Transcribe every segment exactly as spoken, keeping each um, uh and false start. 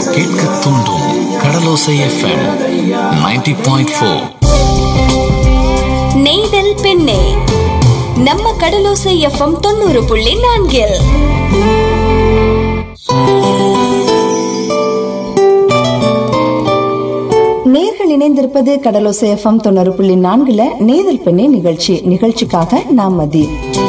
கேட்க தூண்டும் கடலோசை FM ninety point four. நெய்தல் பெண்ணே நம்ம கடலோசை எஃப்எம் தொண்ணூறு புள்ளி நான்கில். நேர்கள் இணைந்திருப்பது கடலோசை எஃப்எம் தொண்ணூறு புள்ளி நான்குல நெய்தல் பெண்ணே நிகழ்ச்சி. நிகழ்ச்சிக்காக நாம் மதி.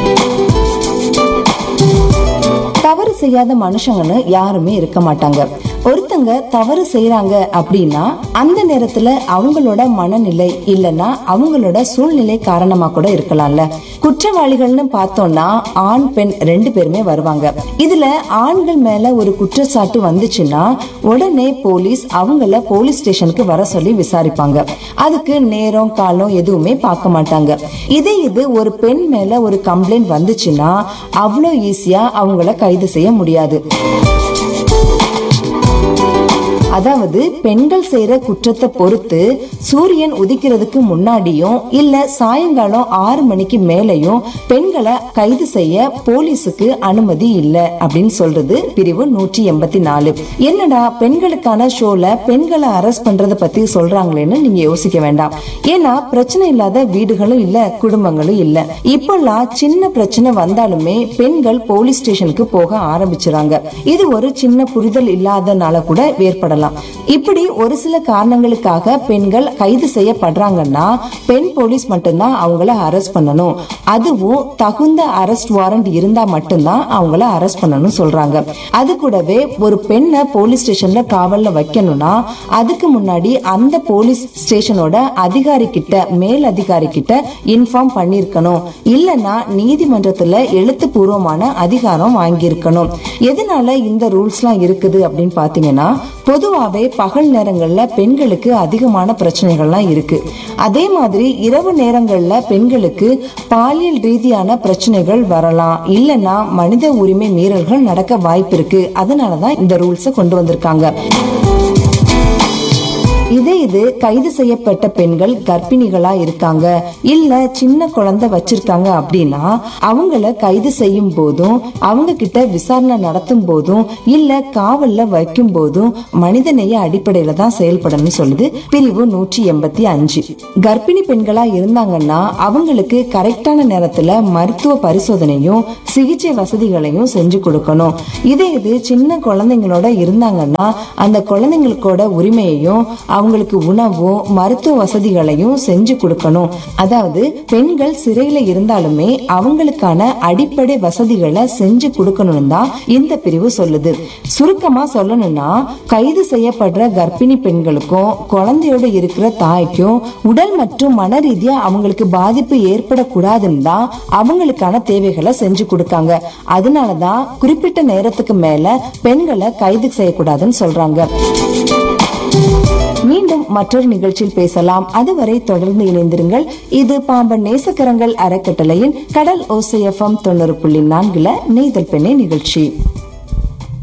தவறு செய்யாத மனுஷங்கன்னு யாருமே இருக்க மாட்டாங்க. ஒருத்தங்க தவறு செய்யறாங்க அப்படின்னா அந்த நேரத்துல அவங்களோட மனநிலை இல்லைன்னா அவங்களோட சூழ்நிலை காரணமா கூட இருக்கலாம்ல. குற்றவாளிகள்னு பார்த்தோம்னா ஆண் பெண் ரெண்டு பேருமே வருவாங்க. இதுல ஆண்கள் மேல ஒரு குற்றச்சாட்டு வந்துச்சுன்னா உடனே போலீஸ் அவங்கள போலீஸ் ஸ்டேஷனுக்கு வர சொல்லி விசாரிப்பாங்க. அதுக்கு நேரம் காலம் எதுவுமே பார்க்க மாட்டாங்க. இதே இது ஒரு பெண் மேல ஒரு கம்ப்ளைண்ட் வந்துச்சுன்னா அவ்வளோ ஈஸியா அவங்கள கைது செய்ய முடியாது. அதாவது பெண்கள் செய்யற குற்றத்தை பொறுத்து சூரியன் உதிக்கிறதுக்கு முன்னாடியும் இல்ல சாயங்காலம் ஆறு மணிக்கு மேலையும் பெண்களை கைது செய்ய போலீஸுக்கு அனுமதி இல்ல அப்படின்னு சொல்றது பிரிவு நூற்றி எண்பத்தி நாலு. என்னடா பெண்களுக்கான ஷோல பெண்களை அரெஸ்ட் பண்றத பத்தி சொல்றாங்களேன்னு நீங்க யோசிக்க வேண்டாம். ஏன்னா பிரச்சனை இல்லாத வீடுகளும் இல்ல, குடும்பங்களும் இல்ல. இப்பெல்லாம் சின்ன பிரச்சனை வந்தாலுமே பெண்கள் போலீஸ் ஸ்டேஷனுக்கு போக ஆரம்பிச்சுறாங்க. இது ஒரு சின்ன புரிதல் இல்லாதனால கூட ஏற்படலாம். இப்படி ஒரு சில காரணங்களுக்காக பெண்கள் கைது செய்யப்படுறாங்கன்னா பெண் போலீஸ் மட்டும்தான் அவங்கள அரெஸ்ட் பண்ணணும். அதுவும் தகுந்த அரெஸ்ட் வாரண்ட் இருந்தா மட்டும்தான் அவங்கள அரெஸ்ட் பண்ணணும் சொல்றாங்க. அது கூடவே ஒரு பெண்ணை போலீஸ் ஸ்டேஷன்ல காவல்ல வைக்கணும்னா அதுக்கு முன்னாடி அந்த போலீஸ் ஸ்டேஷனோட அதிகாரி கிட்ட மேல் அதிகாரி கிட்ட இன்ஃபார்ம் பண்ணிருக்கணும். இல்லன்னா நீதிமன்றத்துல எழுத்துப்பூர்வமான அதிகாரம் வாங்கியிருக்கணும். எதனால இந்த ரூல்ஸ் எல்லாம் இருக்குது அப்படின்னு பாத்தீங்கன்னா பொதுவாவே பகல் நேரங்கள்ல பெண்களுக்கு அதிகமான பிரச்சனைகள்லாம் இருக்கு. அதே மாதிரி இரவு நேரங்கள்ல பெண்களுக்கு பாலியல் ரீதியான பிரச்சனைகள் வரலாம், இல்லைன்னா மனித உரிமை மீறல்கள் நடக்க வாய்ப்பு இருக்கு. அதனாலதான் இந்த ரூல்ஸை கொண்டு வந்திருக்காங்க. இதே இது கைது செய்யப்பட்ட பெண்கள் கர்ப்பிணிகளா இருக்காங்க இல்ல சின்ன குழந்தை வச்சிருக்காங்க அப்படின்னா அவங்கள கைது செய்யும் போதும் அவங்க கிட்ட விசாரணை நடத்தும் போதும் இல்ல காவல்ல வைக்கும் போதும் மனிதநேய அடிப்படையில தான் செயல்படணும்னு சொல்லுது பிரிவு நூற்றி எண்பத்தி அஞ்சு. கர்ப்பிணி பெண்களா இருந்தாங்கன்னா அவங்களுக்கு கரெக்டான நேரத்துல மருத்துவ பரிசோதனையும் சிகிச்சை வசதிகளையும் செஞ்சு கொடுக்கணும். இதே இது சின்ன குழந்தைங்களோட இருந்தாங்கன்னா அந்த குழந்தைங்களோட உரிமையையும் அவங்களுக்கு உணவும் மருத்துவ வசதிகளையும் செஞ்சு கொடுக்கணும். அதாவது பெண்கள் சிறையில இருந்தாலுமே அவங்களுக்கான அடிப்படை வசதிகளை செஞ்சு கொடுக்கணும் தான் இந்த பிரிவு சொல்லுது. சுருக்கமா சொல்லணும்னா கைது செய்யப்படுற கர்ப்பிணி பெண்களுக்கும் குழந்தையோட இருக்கிற தாய்க்கும் உடல் மற்றும் மன ரீதியா அவங்களுக்கு பாதிப்பு ஏற்படக்கூடாதுன்னு தான் அவங்களுக்கான தேவைகளை செஞ்சு கொடுக்காங்க. அதனாலதான் குறிப்பிட்ட நேரத்துக்கு மேல பெண்களை கைது செய்யக்கூடாதுன்னு சொல்றாங்க. மீண்டும் மற்றொரு நிகழ்ச்சியில் பேசலாம். அதுவரை தொடர்ந்து இணைந்திருங்கள். இது பாம்பன் நேசக்கரங்கள் அறக்கட்டளையின் கடல் ஓசை எஃப்எம் தொண்ணூறு புள்ளி நான்குல நெய்தல் பெண்ணே நிகழ்ச்சி.